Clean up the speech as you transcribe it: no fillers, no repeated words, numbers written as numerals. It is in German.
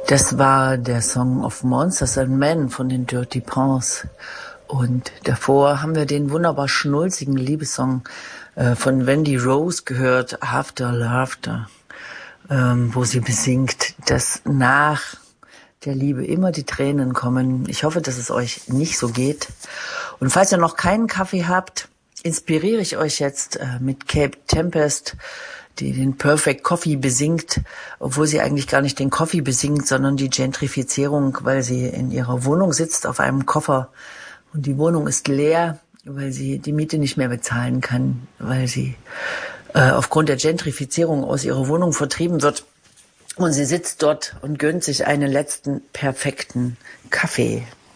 Das war der Song of Monsters and Men von den Dirty Paws. Und davor haben wir den wunderbar schnulzigen Liebessong von Wendy Rose gehört, After Laughter, wo sie besingt, dass nach der Liebe immer die Tränen kommen. Ich hoffe, dass es euch nicht so geht. Und falls ihr noch keinen Kaffee habt, inspiriere ich euch jetzt mit Cape Tempest, die den Perfect Coffee besingt, obwohl sie eigentlich gar nicht den Coffee besingt, sondern die Gentrifizierung, weil sie in ihrer Wohnung sitzt auf einem Koffer und die Wohnung ist leer, weil sie die Miete nicht mehr bezahlen kann, weil sie aufgrund der Gentrifizierung aus ihrer Wohnung vertrieben wird. Und sie sitzt dort und gönnt sich einen letzten perfekten Kaffee.